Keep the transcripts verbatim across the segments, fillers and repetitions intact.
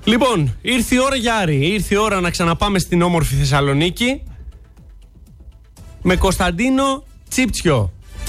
Λοιπόν, ήρθε η ώρα για Άρη. Ήρθε η ώρα να ξαναπάμε στην όμορφη Θεσσαλονίκη με Κωνσταντίνο Τσίπτσιο.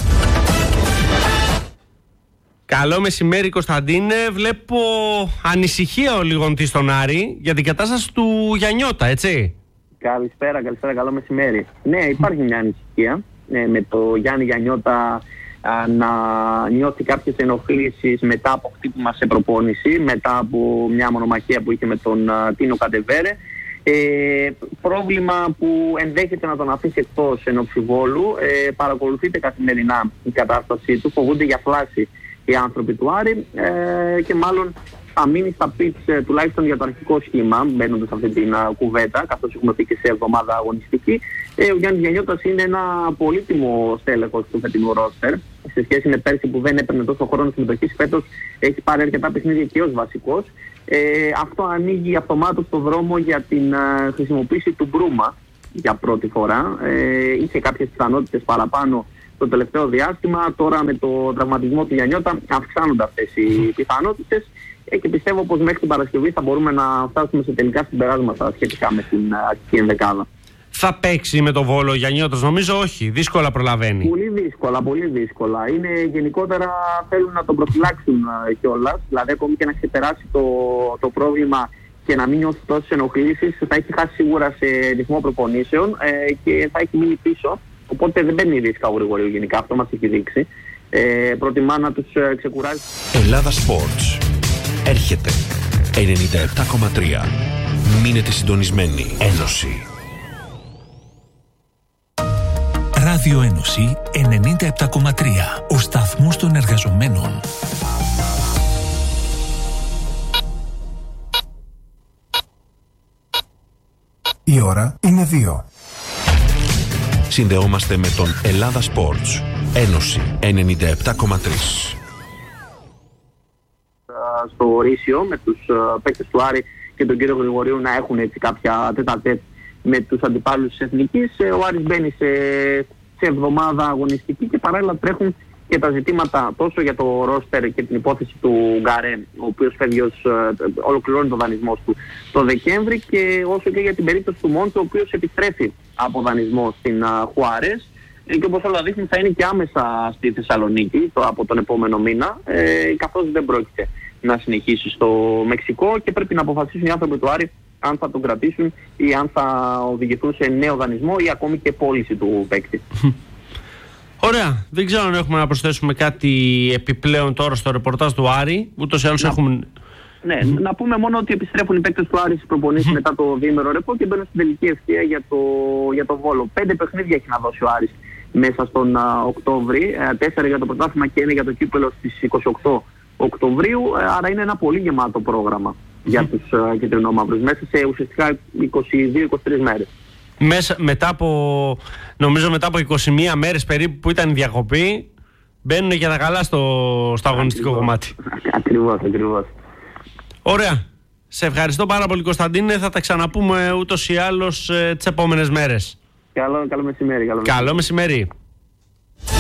Καλό μεσημέρι, Κωνσταντίνε. Βλέπω ανησυχία ο λιγοντή στον Άρη για την κατάσταση του Γιαννιώτα, έτσι. Καλησπέρα, καλησπέρα, καλό μεσημέρι. Ναι, υπάρχει μια ανησυχία ναι, με το Γιάννη Γιαννιώτα α, να νιώθει κάποιες ενοχλήσεις μετά από χτύπημα σε προπόνηση, μετά από μια μονομαχία που είχε με τον α, Τίνο Καντεβέρε. Ε, πρόβλημα που ενδέχεται να τον αφήσει εκτός ενόψει Βόλου. Ε, παρακολουθείτε καθημερινά η κατάστασή του, φοβούνται για φλάση οι άνθρωποι του Άρη ε, και μάλλον θα μείνει στα πιτς ε, τουλάχιστον για το αρχικό σχήμα, μπαίνοντας σε αυτή την uh, κουβέντα, καθώς έχουμε πει και σε εβδομάδα αγωνιστική. Ε, ο Γιάννης Γιαννιώτας είναι ένα πολύτιμο στέλεχος του φετινού ρόστερ. Σε σχέση με πέρσι που δεν έπαιρνε τόσο χρόνο συμμετοχής, φέτος έχει πάρει αρκετά παιχνίδια και ως βασικός. Ε, αυτό ανοίγει αυτομάτως το δρόμο για την uh, χρησιμοποίηση του Μπρούμα για πρώτη φορά. Ε, είχε κάποιες πιθανότητες παραπάνω το τελευταίο διάστημα. Τώρα με το τραυματισμό του Γιαννιώτα αυξάνονται αυτές οι πιθανότητες ε, και πιστεύω πως μέχρι την Παρασκευή θα μπορούμε να φτάσουμε σε τελικά συμπεράσματα σχετικά με την αρχική ενδεκάδα. Θα παίξει με το Βόλο ο Γιαννιώτας? Νομίζω όχι. Δύσκολα προλαβαίνει. Πολύ δύσκολα, πολύ δύσκολα. Είναι γενικότερα θέλουν να τον προφυλάξουν κιόλας. Δηλαδή ακόμη και να ξεπεράσει το, το πρόβλημα και να μην νιώθει τόσες ενοχλήσεις, θα έχει χάσει σίγουρα σε ρυθμό προπονήσεων ε, και θα έχει μείνει πίσω. Οπότε δεν παίρνει ρίσκα ο Γρηγορίου γενικά, αυτό μας έχει δείξει. Ε, προτιμά να τους ε, ξεκουράζει. Ελλάδα Sports. Έρχεται ενενήντα επτά κόμμα τρία. Μείνετε συντονισμένοι. Ένωση. Ράδιο Ένωση ενενήντα επτά κόμμα τρία. Ο σταθμός των εργαζομένων. Η ώρα είναι δύο. Συνδεόμαστε με τον Ελλάδα Sports. Ένωση ενενήντα επτά κόμμα τρία. Στο ορίσιο με τους uh, παίκτες του Άρη και τον κύριο Γρηγορίου να έχουν έτσι κάποια τέτα-τέτ με τους αντιπάλους της Εθνικής. Ο Άρης μπαίνει σε, σε εβδομάδα αγωνιστική και παράλληλα τρέχουν και τα ζητήματα τόσο για το ρόστερ και την υπόθεση του Γκαρέ, ο οποίος φεύγει ως, uh, ολοκληρώνει το δανεισμό του το Δεκέμβρη, και όσο και για την περίπτωση του Μόντσο, ο οποίος επιστρέφει από δανεισμό στην uh, Χουάρες και όπως όλα δείχνουν θα είναι και άμεσα στη Θεσσαλονίκη το, από τον επόμενο μήνα, ε, καθώς δεν πρόκειται να συνεχίσει στο Μεξικό και πρέπει να αποφασίσουν οι άνθρωποι του Άρη αν θα τον κρατήσουν ή αν θα οδηγηθούν σε νέο δανεισμό ή ακόμη και πώληση του παίκτη. Ωραία. Δεν ξέρω αν έχουμε να προσθέσουμε κάτι επιπλέον τώρα στο ρεπορτάζ του Άρη. Ούτως ή άλλως να... έχουμε... Ναι, mm-hmm. να πούμε μόνο ότι επιστρέφουν οι παίκτες του Άρη στις προπονήσεις mm-hmm. μετά το διήμερο ρεπό και μπαίνουν στην τελική ευθεία για το, για το Βόλο. Πέντε παιχνίδια έχει να δώσει ο Άρης μέσα στον α, Οκτώβρη. Ε, τέσσερα για το πρωτάθλημα και ένα για το κύπελλο στις είκοσι οκτώ Οκτωβρίου. Ε, άρα είναι ένα πολύ γεμάτο πρόγραμμα mm-hmm. για τους uh, κυτρινόμαυρους μέσα σε ουσιαστικά είκοσι δύο είκοσι τρεις μέρες. Μέσα, μετά από, νομίζω μετά από είκοσι μία μέρες περίπου που ήταν η διακοπή, μπαίνουν για τα καλά στο, στο αγωνιστικό ακριβώς, κομμάτι. Ακριβώς, ακριβώς. Ωραία. Σε ευχαριστώ πάρα πολύ, Κωνσταντίνε. Θα τα ξαναπούμε ούτως ή άλλως ε, τις επόμενες μέρες. Καλό, καλό μεσημέρι. Καλό μεσημέρι. Καλό μεσημέρι.